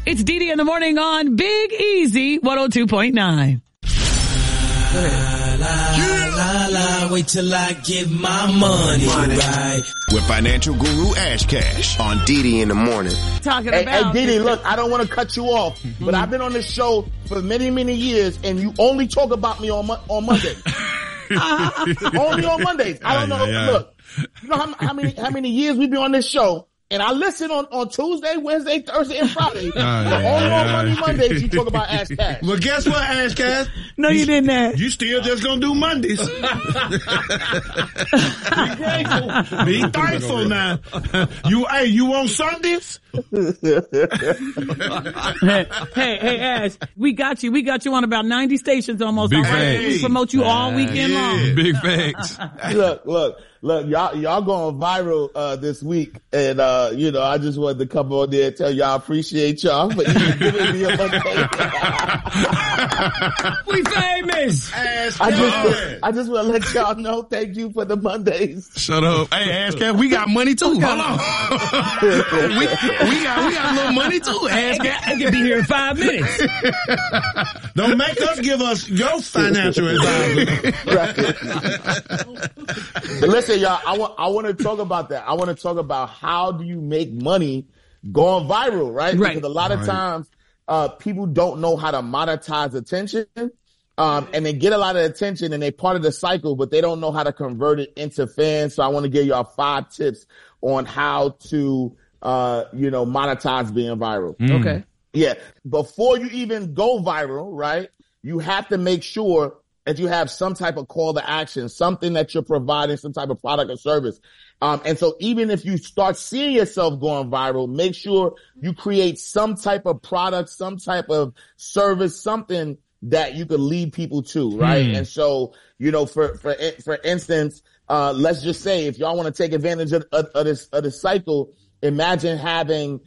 It's DD in the morning on Big Easy 102.9. Wait till I get my money right. With financial guru Ash Cash on DD in the morning. Talking about. Hey, DD, look, I don't want to cut you off, but I've been on this show for many, many years, and you only talk about me on Mondays. Only on Mondays. I don't know. Look, you know how many years we've been on this show, and I listen on Tuesday, Wednesday, Thursday, and Friday. Only on Mondays you talk about Ash Cash. Well, guess what, Ash Cash? No, you didn't, Ash. You still just gonna do Mondays. Be thankful now. You on Sundays? Hey, Ash, we got you. We got you on about 90 stations almost. Big already. facts. We promote you all weekend long. Big facts. Look, y'all going viral, this week. And, I just wanted to come on there and tell y'all I appreciate y'all for even giving me a Monday. We famous. I just want to let y'all know, thank you for the Mondays. Shut up. Hey, Ash Cash, we got money too. Hold on. we got a little money too, Ash Cash. I can be here in 5 minutes. Don't make us give us your financial advisor. But listen, y'all, I want to talk about that. I want to talk about how do you make money going viral, right? Because a lot of times, people don't know how to monetize attention. And they get a lot of attention and they part of the cycle, but they don't know how to convert it into fans. So I want to give y'all 5 tips on how to, monetize being viral. Okay. Yeah. Before you even go viral, right? You have to make sure that you have some type of call to action, something that you're providing, some type of product or service. And so even if you start seeing yourself going viral, make sure you create some type of product, some type of service, something that you could lead people to, right? And so, for instance, let's just say if y'all want to take advantage of this cycle, imagine having,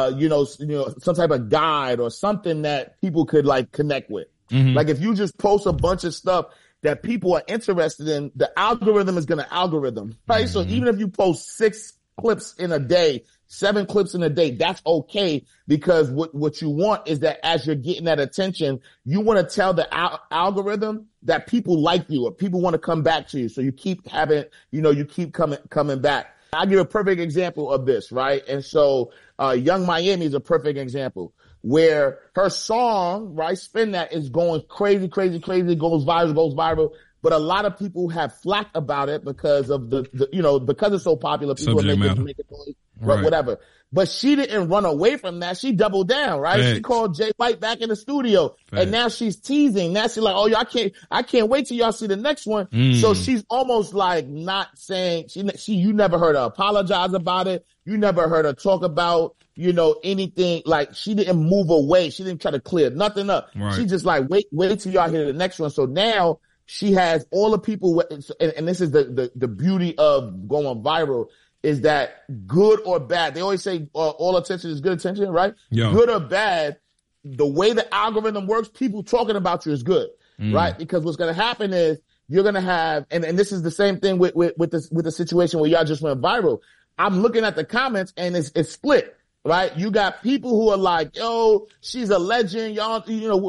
some type of guide or something that people could like connect with. Like if you just post a bunch of stuff that people are interested in, the algorithm is going to algorithm, right? So even if you post 6 clips in a day, 7 clips in a day, that's okay, because what you want is that as you're getting that attention, you want to tell the algorithm that people like you or people want to come back to you. So you keep having, you keep coming back. I'll give a perfect example of this, right? And so, Young Miami is a perfect example where her song, right, Spin That, is going crazy, goes viral. But a lot of people have flack about it because of because it's so popular, people are making noise, whatever. But she didn't run away from that. She doubled down, right? Thanks. She called Jay White back in the studio. Thanks. And now she's teasing. Now she's like, oh, I can't wait till y'all see the next one. So she's almost like not saying, you never heard her apologize about it. You never heard her talk about, anything. Like she didn't move away. She didn't try to clear nothing up. Right. She just like, wait till y'all hear the next one. So now she has all the people, and this is the beauty of going viral, is that good or bad. They always say all attention is good attention, right? Yeah. Good or bad, the way the algorithm works, people talking about you is good, right? Because what's going to happen is you're going to have, and this is the same thing with the situation where y'all just went viral. I'm looking at the comments and it's split. Right? You got people who are like, yo, she's a legend. Y'all,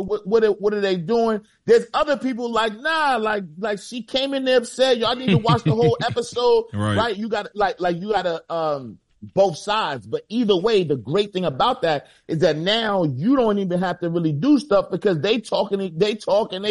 what are they doing? There's other people like, nah, like she came in there upset. Y'all need to watch the whole episode. Right? You got you got to, both sides. But either way, the great thing about that is that now you don't even have to really do stuff because they talk, and they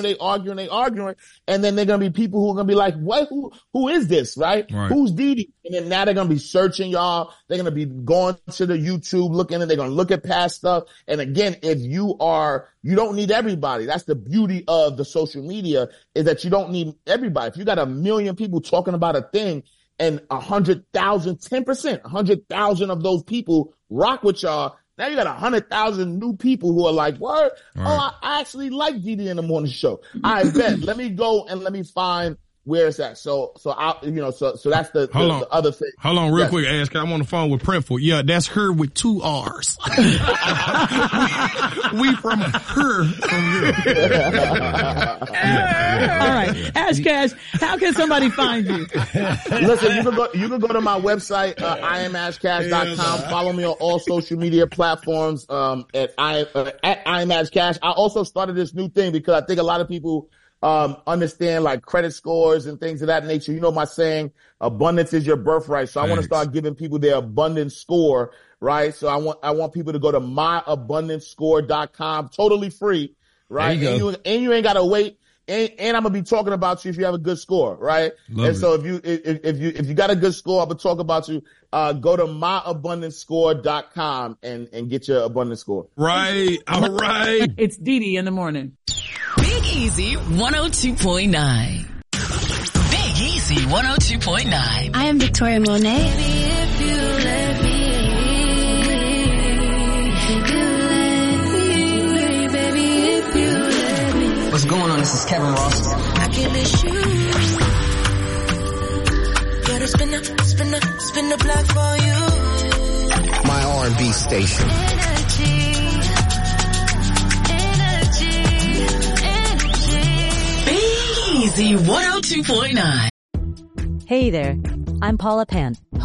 arguing. And then they're going to be people who are going to be like, what, who is this? Right? Who's Didi? And then now they're going to be searching y'all. They're going to be going to the YouTube looking, and they're going to look at past stuff. And again, if you don't need everybody. That's the beauty of the social media, is that you don't need everybody. If you got 1 million people talking about a thing, and 100,000, 10%, 100,000 of those people rock with y'all. Now you got 100,000 new people who are like, what? Right. Oh, I actually like DD in the morning show. I bet. Let me go and let me find where it's at. So that's the other thing. Hold on real quick, Ash, 'cause I'm on the phone with Printful. Yeah, that's her with 2 R's. we from her from here. All right. Ash Cash, how can somebody find you? Listen, you can go to my website, IamAshCash.com. Follow me on all social media platforms, at IamAshCash. I also started this new thing because I think a lot of people understand like credit scores and things of that nature. You know my saying, abundance is your birthright. So I want to start giving people their abundance score, right? So I want people to go to myabundancescore.com, totally free, right? And you ain't got to wait. And I'm going to be talking about you if you have a good score, right? So if you got a good score, I'm going to talk about you. Go to myabundancescore.com and get your abundance score. Right. All right. It's Dee in the morning. Big Easy 102.9. Big Easy 102.9. I am Victoria Monet. What's going on? This is Kevin Ross. I can miss you. Gotta spin the block for you. My R&B station. Big Easy 102.9. Hey there, I'm Paula Penn,